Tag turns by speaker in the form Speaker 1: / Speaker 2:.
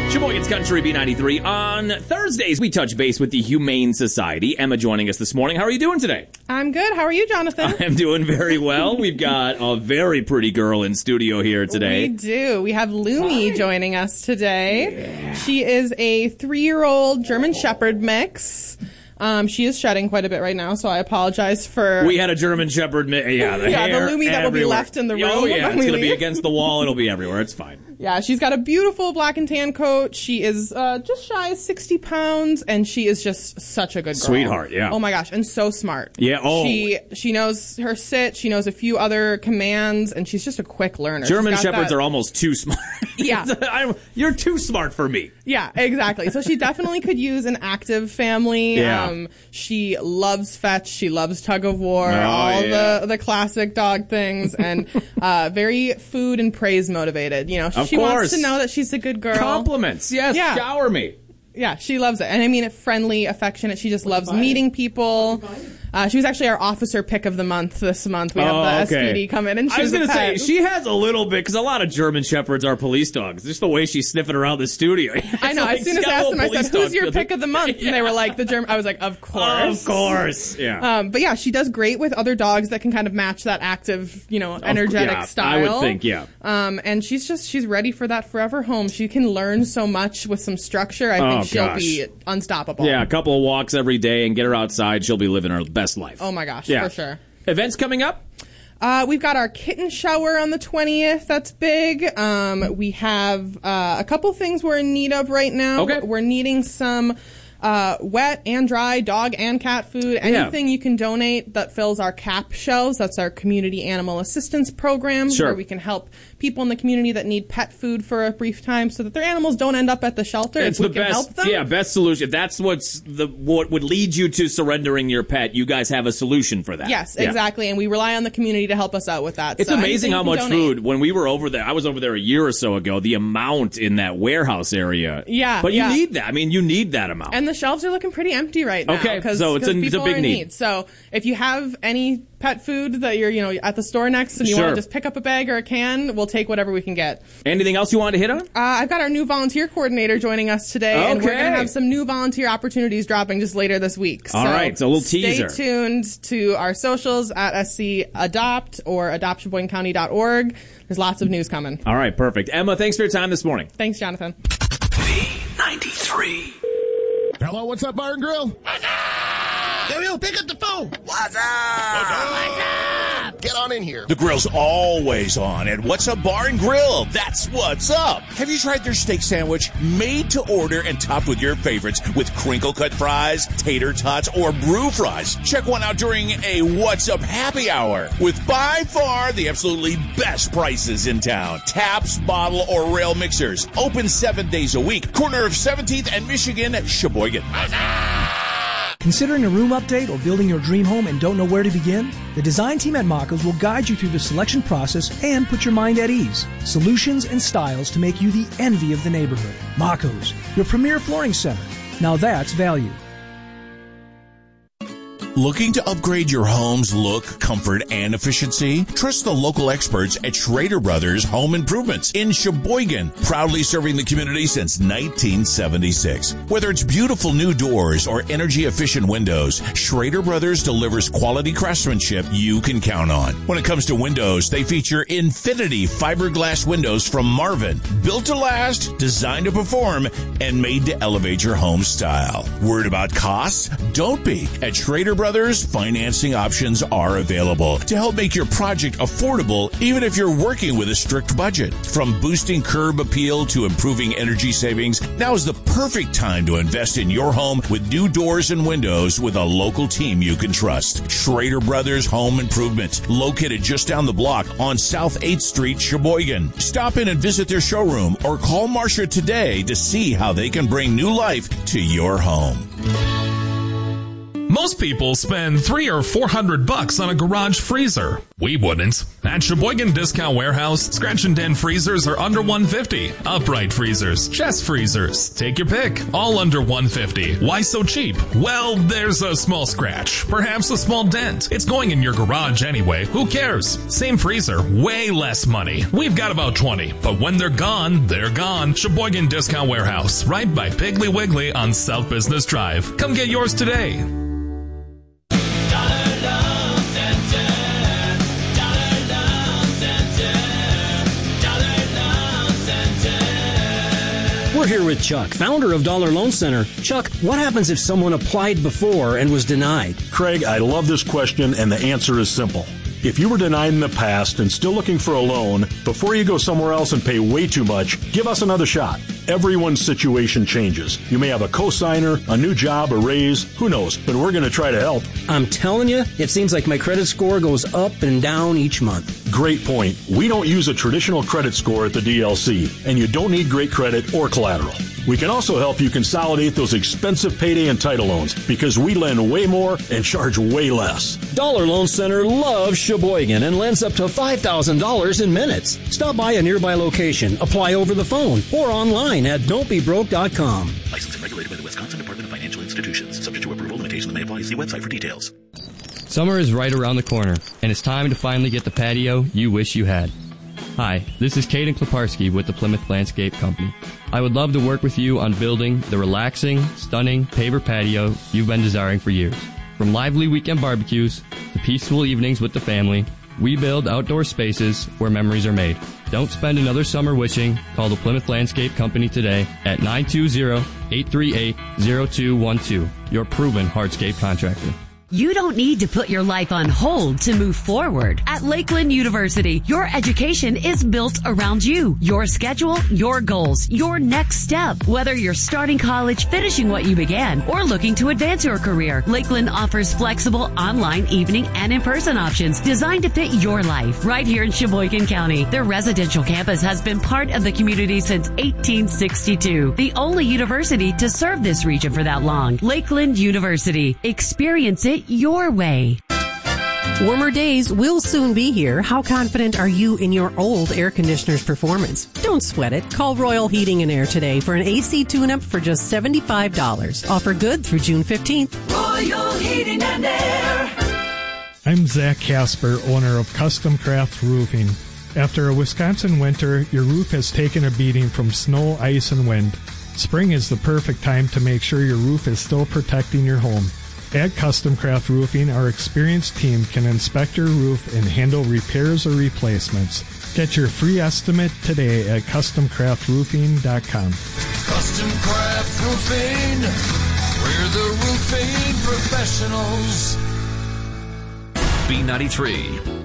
Speaker 1: Sheboygan's Country B93. On Thursdays, we touch base with the Humane Society. Emma joining us this morning. How are you doing today?
Speaker 2: I'm good. How are you, Jonathan?
Speaker 1: I'm doing very well. We've got a very pretty girl in studio here today.
Speaker 2: We do. We have Lumi joining us today. Yeah. She is a 3-year-old German Shepherd mix. She is shedding quite a bit right now, so I apologize for...
Speaker 1: We had a German Shepherd mix. Yeah, the
Speaker 2: Lumi that will be left in the room.
Speaker 1: Oh, yeah, it's going to be against the wall. It'll be everywhere. It's fine.
Speaker 2: Yeah, she's got a beautiful black and tan coat. She is just shy of 60 pounds, and she is just such a good girl.
Speaker 1: Sweetheart, yeah.
Speaker 2: Oh, my gosh, and so smart.
Speaker 1: Yeah, oh.
Speaker 2: She knows her sit. She knows a few other commands, and she's just a quick learner.
Speaker 1: German Shepherds are almost too smart.
Speaker 2: Yeah.
Speaker 1: You're too smart for me.
Speaker 2: Yeah, exactly. So she definitely could use an active family.
Speaker 1: Yeah.
Speaker 2: She loves fetch. She loves tug of war. All the classic dog things, and very food and praise motivated. You know, she wants to know that she's a good girl.
Speaker 1: Compliments, yes. Yeah. Shower me.
Speaker 2: Yeah, she loves it. And I mean, friendly, affectionate. She just loves meeting people. She was actually our officer pick of the month this month. We have the SPD come in, and
Speaker 1: I was going to say, she has a little bit, because a lot of German Shepherds are police dogs. Just the way she's sniffing around the studio.
Speaker 2: I know. As soon as I asked them, I said, who's your pick of the month? Yeah. And they were like, the German. I was like, of course.
Speaker 1: Of course. Yeah.
Speaker 2: But yeah, she does great with other dogs that can kind of match that active, energetic style.
Speaker 1: I would think, yeah.
Speaker 2: And she's ready for that forever home. She can learn so much with some structure. I think she'll be unstoppable.
Speaker 1: Yeah, a couple of walks every day and get her outside. She'll be living her best life.
Speaker 2: Oh my gosh, for sure.
Speaker 1: Events coming up?
Speaker 2: We've got our kitten shower on the 20th. That's big. We have a couple things we're in need of right now.
Speaker 1: Okay.
Speaker 2: We're needing some wet and dry dog and cat food. Anything you can donate that fills our CAP shelves. That's our Community Animal Assistance Program, where we can help people in the community that need pet food for a brief time so that their animals don't end up at the shelter.
Speaker 1: It's
Speaker 2: if we
Speaker 1: the
Speaker 2: can
Speaker 1: best,
Speaker 2: help them.
Speaker 1: Yeah, best solution. That's what would lead you to surrendering your pet. You guys have a solution for that.
Speaker 2: Yes, exactly. And we rely on the community to help us out with that.
Speaker 1: It's amazing how much food, when we were over there, I was over there a year or so ago, the amount in that warehouse area.
Speaker 2: Yeah.
Speaker 1: But you need that. I mean, you need that amount.
Speaker 2: And the shelves are looking pretty empty right now.
Speaker 1: Okay, so it's a big need.
Speaker 2: So if you have any pet food that you're, at the store next and you want to just pick up a bag or a can, we'll take whatever we can get.
Speaker 1: Anything else you wanted to hit on?
Speaker 2: I've got our new volunteer coordinator joining us today, and we're going to have some new volunteer opportunities dropping just later this week.
Speaker 1: All right, so a little teaser.
Speaker 2: Stay tuned to our socials at SC Adopt or adoptsheboygancounty.org. There's lots of news coming.
Speaker 1: All right, perfect. Emma, thanks for your time this morning.
Speaker 2: Thanks, Jonathan.
Speaker 3: B93.
Speaker 4: Hello, what's up, Bar and Grill?
Speaker 3: What's up?
Speaker 4: Yo, pick up the phone.
Speaker 3: What's up? What's up?
Speaker 4: Get on in here.
Speaker 3: The grill's always on at What's Up Bar and Grill. That's what's up. Have you tried their steak sandwich? Made to order and topped with your favorites with crinkle cut fries, tater tots, or brew fries. Check one out during a What's Up happy hour with by far the absolutely best prices in town. Taps, bottle, or rail mixers. Open 7 days a week. Corner of 17th and Michigan, Sheboygan. What's up?
Speaker 5: Considering a room update or building your dream home and don't know where to begin? The design team at Maco's will guide you through the selection process and put your mind at ease. Solutions and styles to make you the envy of the neighborhood. Maco's, your premier flooring center. Now that's value.
Speaker 3: Looking to upgrade your home's look, comfort, and efficiency? Trust the local experts at Schrader Brothers Home Improvements in Sheboygan, proudly serving the community since 1976. Whether it's beautiful new doors or energy-efficient windows, Schrader Brothers delivers quality craftsmanship you can count on. When it comes to windows, they feature Infinity fiberglass windows from Marvin, built to last, designed to perform, and made to elevate your home style. Worried about costs? Don't be. At Schrader Brothers, financing options are available to help make your project affordable even if you're working with a strict budget. From boosting curb appeal to improving energy savings, now is the perfect time to invest in your home with new doors and windows with a local team you can trust. Schrader Brothers Home Improvement, located just down the block on South 8th Street, Sheboygan. Stop in and visit their showroom or call Marcia today to see how they can bring new life to your home.
Speaker 6: Most people spend $300 or $400 on a garage freezer. We wouldn't. At Sheboygan Discount Warehouse, scratch and dent freezers are under $150. Upright freezers, chest freezers, take your pick, all under $150. Why so cheap? Well, there's a small scratch, perhaps a small dent. It's going in your garage anyway. Who cares? Same freezer, way less money. We've got about 20, but when they're gone, they're gone. Sheboygan Discount Warehouse, right by Piggly Wiggly on South Business Drive. Come get yours today.
Speaker 7: We're here with Chuck, founder of Dollar Loan Center. Chuck, what happens if someone applied before and was denied?
Speaker 8: Craig, I love this question, and the answer is simple. If you were denied in the past and still looking for a loan, before you go somewhere else and pay way too much, give us another shot. Everyone's situation changes. You may have a cosigner, a new job, a raise, who knows, but we're going to try to help.
Speaker 7: I'm telling you, it seems like my credit score goes up and down each month.
Speaker 8: Great point. We don't use a traditional credit score at the DLC, and you don't need great credit or collateral. We can also help you consolidate those expensive payday and title loans because we lend way more and charge way less.
Speaker 7: Dollar Loan Center loves Sheboygan and lends up to $5,000 in minutes. Stop by a nearby location, apply over the phone, or online at don'tbebroke.com.
Speaker 9: Licensed and regulated by the Wisconsin Department of Financial Institutions. Subject to approval, limitations may apply. See website for details.
Speaker 10: Summer is right around the corner, and it's time to finally get the patio you wish you had. Hi, this is Caden Kleparski with the Plymouth Landscape Company. I would love to work with you on building the relaxing, stunning paver patio you've been desiring for years. From lively weekend barbecues to peaceful evenings with the family, we build outdoor spaces where memories are made. Don't spend another summer wishing. Call the Plymouth Landscape Company today at 920-838-0212. Your proven hardscape contractor.
Speaker 11: You don't need to put your life on hold to move forward. At Lakeland University, your education is built around you, your schedule, your goals, your next step. Whether you're starting college, finishing what you began, or looking to advance your career, Lakeland offers flexible online, evening, and in-person options designed to fit your life right here in Sheboygan County. Their residential campus has been part of the community since 1862, the only university to serve this region for that long. Lakeland University. Experience it your way.
Speaker 12: Warmer days will soon be here. How confident are you in your old air conditioner's performance? Don't sweat it. Call Royal Heating and Air today for an AC tune-up for just $75. Offer good through June 15th.
Speaker 13: Royal Heating and Air.
Speaker 14: I'm Zach Casper, owner of Custom Craft Roofing. After a Wisconsin winter, your roof has taken a beating from snow, ice, and wind. Spring is the perfect time to make sure your roof is still protecting your home. At Custom Craft Roofing, our experienced team can inspect your roof and handle repairs or replacements. Get your free estimate today at CustomCraftRoofing.com.
Speaker 13: Custom Craft Roofing, we're the roofing professionals.
Speaker 15: B93.